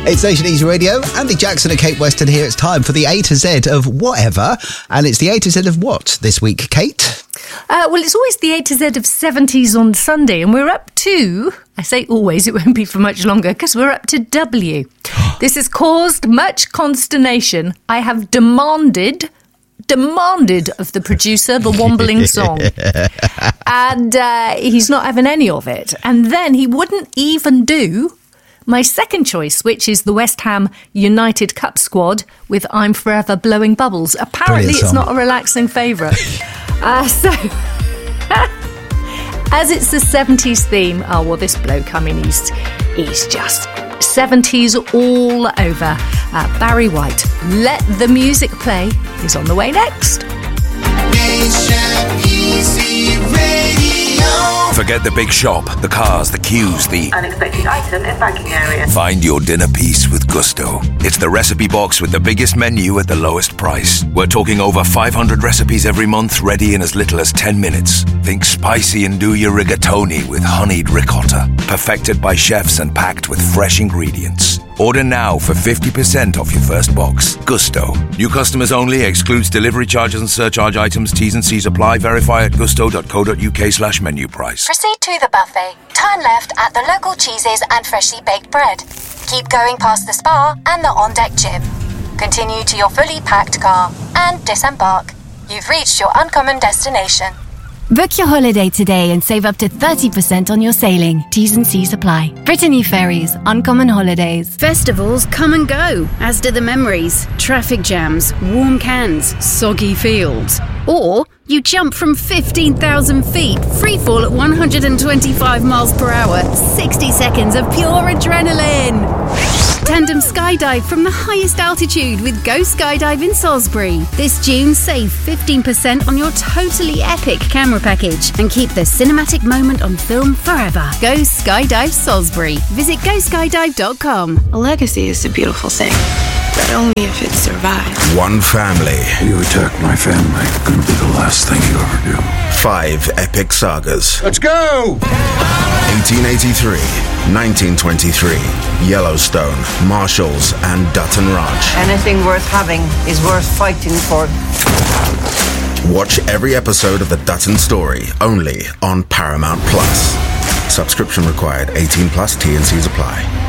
It's Nation Easy Radio. Andy Jackson and Kate Weston here. It's time for the A to Z of whatever. And it's the A to Z of what this week, Kate? Well, it's always the A to Z of 70s on Sunday. And we're up to, I say always, it won't be for much longer, because we're up to W. This has caused much consternation. I have demanded of the producer the Wombling song. And he's not having any of it. And then he wouldn't even do my second choice, which is the West Ham United Cup squad with I'm Forever Blowing Bubbles. Apparently it's not a relaxing favourite. So, as it's the 70s theme, this bloke, he's just 70s all over. Barry White, Let the Music Play, is on the way next. Nation Easy Radio. Forget the big shop, the cars, the queues, the unexpected item in banking area. Find your dinner piece with Gusto. It's the recipe box with the biggest menu at the lowest price. We're talking over 500 recipes every month, ready in as little as 10 minutes. Think spicy and do your rigatoni with honeyed ricotta, perfected by chefs and packed with fresh ingredients. Order now for 50% off your first box. Gusto. New customers only. Excludes delivery charges and surcharge items. T's and C's apply. Verify at gusto.co.uk/menu price. Proceed to the buffet. Turn left at the local cheeses and freshly baked bread. Keep going past the spa and the on-deck gym. Continue to your fully packed car and disembark. You've reached your uncommon destination. Book your holiday today and save up to 30% on your sailing. T's and C's apply. Brittany Ferries, Uncommon Holidays. Festivals come and go, as do the memories. Traffic jams, warm cans, soggy fields. Or you jump from 15,000 feet, free fall at 125 miles per hour, 60 seconds of pure adrenaline. Tandem skydive from the highest altitude with Go Skydive in Salisbury. This June, save 15% on your totally epic camera package and keep the cinematic moment on film forever. Go Skydive Salisbury. Visit GoSkydive.com. A legacy is a beautiful thing, but only if it survives. One family. You attack my family, gonna be the last thing you ever do. 5 epic sagas. Let's go! 1883, 1923, Yellowstone, Marshalls, and Dutton Ranch. Anything worth having is worth fighting for. Watch every episode of The Dutton Story, only on Paramount Plus. Subscription required, 18 plus, T&Cs apply.